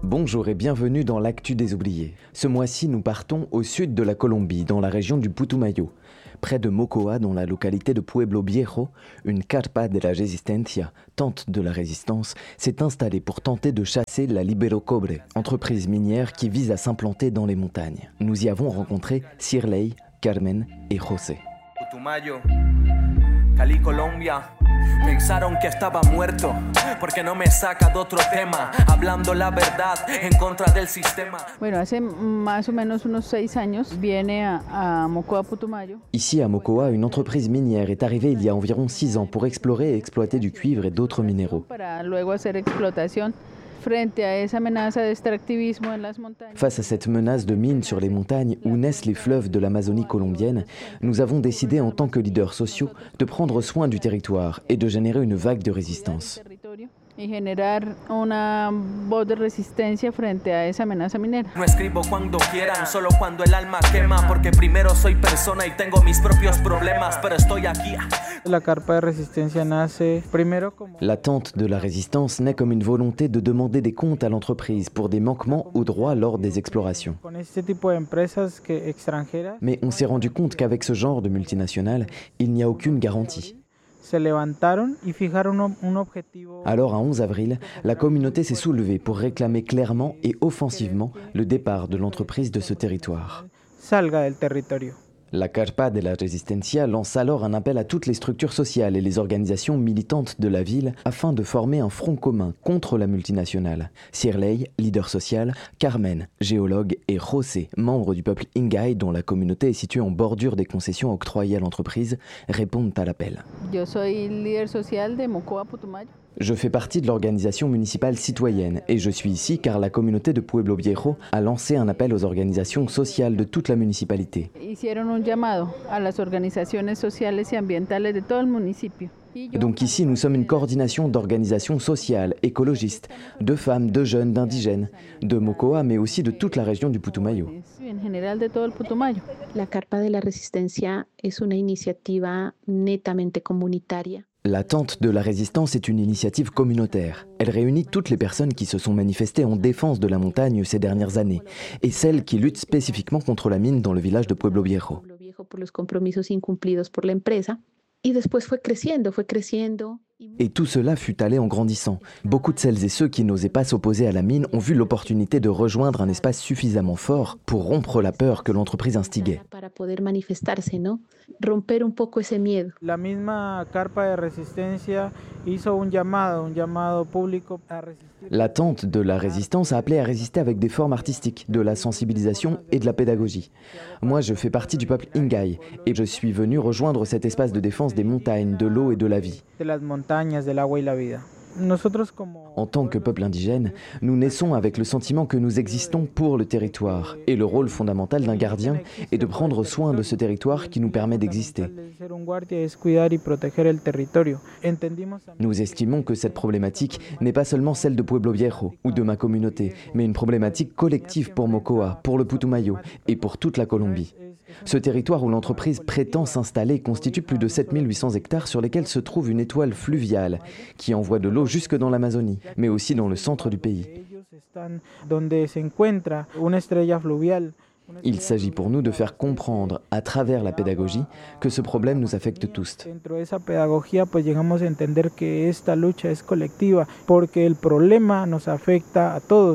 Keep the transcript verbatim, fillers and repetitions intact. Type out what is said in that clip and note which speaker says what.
Speaker 1: Bonjour et bienvenue dans l'Actu des Oubliés. Ce mois-ci, nous partons au sud de la Colombie, dans la région du Putumayo. Près de Mocoa, dans la localité de Pueblo Viejo, une carpa de la resistencia, tente de la résistance, s'est installée pour tenter de chasser la Libero Cobre, entreprise minière qui vise à s'implanter dans les montagnes. Nous y avons rencontré Shirley, Carmen et José.
Speaker 2: Putumayo, Cali, Colombia. Pensaron que estaba muerto porque no me saca de otro tema hablando la verdad en contra del sistema.
Speaker 3: Bueno, hace más o menos unos seis años viene a, a Mocoa, Putumayo.
Speaker 1: Ici à Mocoa, une entreprise minière est arrivée il y a environ six ans pour explorer et exploiter du cuivre et d'autres minéraux.
Speaker 3: Para luego hacer explotación.
Speaker 1: Face à cette menace de mines sur les montagnes où naissent les fleuves de l'Amazonie colombienne, nous avons décidé en tant que leaders sociaux de prendre soin du territoire et de générer une vague de résistance.
Speaker 3: Y generar una voz de resistencia frente a esa amenaza minera.
Speaker 2: No escribo cuando quieran, solo cuando el alma quema, porque primero soy persona y tengo mis propios problemas, pero estoy aquí.
Speaker 4: La carpa de resistencia nace primero como...
Speaker 1: La tente de la résistance naît comme une volonté de demander des comptes à l'entreprise pour des manquements aux droits lors des explorations.
Speaker 4: Con este tipo de empresas que extranjeras.
Speaker 1: Mais on s'est rendu compte qu'avec ce genre de multinationales, il n'y a aucune garantie. Alors, à onze avril, la communauté s'est soulevée pour réclamer clairement et offensivement le départ de l'entreprise de ce territoire.
Speaker 4: Salga del territorio.
Speaker 1: La Carpa de la Resistencia lance alors un appel à toutes les structures sociales et les organisations militantes de la ville afin de former un front commun contre la multinationale. Shirley, leader social, Carmen, géologue, et José, membre du peuple Ingay dont la communauté est située en bordure des concessions octroyées à l'entreprise, répondent à l'appel.
Speaker 3: Yo soy líder social de Mocoa, Putumayo.
Speaker 1: Je fais partie de l'organisation municipale citoyenne et je suis ici car la communauté de Pueblo Viejo a lancé un appel aux organisations sociales de toute la municipalité.
Speaker 3: Hicieron un llamado a las organizaciones sociales y ambientales de todo el municipio.
Speaker 1: Donc ici, nous sommes une coordination d'organisations sociales, écologistes, de femmes, de jeunes, d'indigènes, de Mocoa, mais aussi de toute la région du Putumayo.
Speaker 5: La Carpa de la Resistencia es una iniciativa netamente comunitaria.
Speaker 1: La tente de la résistance est une initiative communautaire. Elle réunit toutes les personnes qui se sont manifestées en défense de la montagne ces dernières années et celles qui luttent spécifiquement contre la mine dans le village de Pueblo Viejo.
Speaker 5: Y después fue creciendo, fue creciendo.
Speaker 1: Et tout cela fut allé en grandissant. Beaucoup de celles et ceux qui n'osaient pas s'opposer à la mine ont vu l'opportunité de rejoindre un espace suffisamment fort pour rompre la peur que l'entreprise instiguait.
Speaker 5: Para poder manifestarse, ¿no? Romper un poco ese miedo.
Speaker 4: La misma Carpa de Resistencia hizo un llamado, un llamado público a resistir.
Speaker 1: La tente de la résistance a appelé à résister avec des formes artistiques, de la sensibilisation et de la pédagogie. Moi, je fais partie du peuple Ingay et je suis venu rejoindre cet espace de défense des montagnes, de l'eau et de la vie. En tant que peuple indigène, nous naissons avec le sentiment que nous existons pour le territoire et le rôle fondamental d'un gardien est de prendre soin de ce territoire qui nous permet d'exister. Nous estimons que cette problématique n'est pas seulement celle de Pueblo Viejo ou de ma communauté, mais une problématique collective pour Mocoa, pour le Putumayo et pour toute la Colombie. Ce territoire où l'entreprise prétend s'installer constitue plus de sept mille huit cents hectares sur lesquels se trouve une étoile fluviale qui envoie de l'eau jusque dans l'Amazonie, mais aussi dans le centre du pays. Il s'agit pour nous de faire comprendre, à travers la pédagogie, que ce problème nous affecte tous.